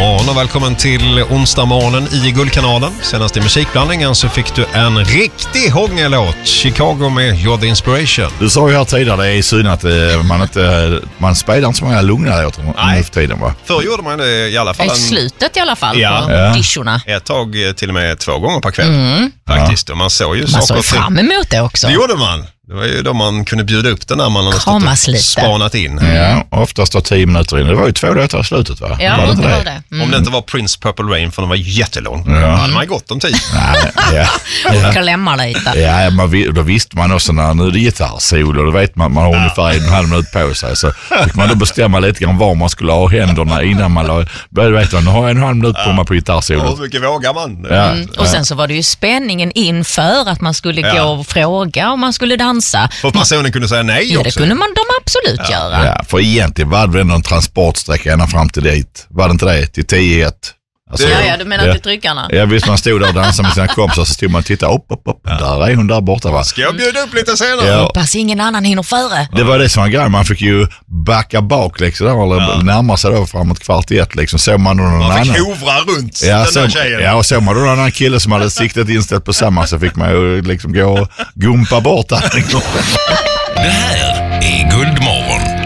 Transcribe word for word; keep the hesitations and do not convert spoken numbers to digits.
morgon och välkommen till onsdag morgonen i Guldkanalen. Senast i musikblandningen så fick du en riktig hångellåt. Chicago med You're the Inspiration. Du sa ju här tidigare, det är synd att man inte man spelar inte så många lugna låtar nu för tiden, va? Förr gjorde man det i alla fall. I slutet i alla fall ja. på ja. diskorna. Ett tag till och med två gånger per kväll. Mm. Faktiskt. Och man såg ju Man saker såg fram emot det också. Det gjorde man. Det var ju då man kunde bjuda upp den när man hade stått och spanat in. Ja, oftast tar tio minuter in. Det var ju två låtar i slutet, va? Ja, var det det det? var det. Mm. Om det inte var Prince Purple Rain, för den var jättelång. Ja. Då hade man gått om tid. Nej, ja. ja. Klämma lite. Ja, man, då visste man också när nu är det gitarrsolo, då vet man man har ungefär en halv minut på sig. Så fick man då bestämma lite grann var man skulle ha händerna innan man la... Då vet man, nu har jag en halv minut på mig på gitarrsolo. Hur mycket vågar man? Ja. Mm. Och sen så var det ju spänningen inför att man skulle Ja. gå och fråga om man skulle dansa. För att personen kunde säga nej Ja, också. det kunde man de absolut Ja. göra. Ja, för egentligen var det väl en transportsträcka ända fram till dit. Var det inte det? Till tio ett. Alltså, Ja, ja, du menar ja. till tryckarna? Ja, visst, man stod där och dansade med sina kompisar, så stod man och tittade upp, upp, upp. Ja. Där är hon där borta, va? Ska jag bjuda upp lite senare? Ja. Hoppas ingen annan hinner före. Det var det som var grejen, man fick ju backa bak liksom, där, eller Ja. närma sig då framåt kvart i ett liksom. Såg man då någon Man fick annan. hovra runt Ja, den så, där tjejen. ja, och såg man då någon annan kille som hade siktet inställt på samma, så fick man ju liksom gå och gumpa bort där. Det här är Guldmorgon.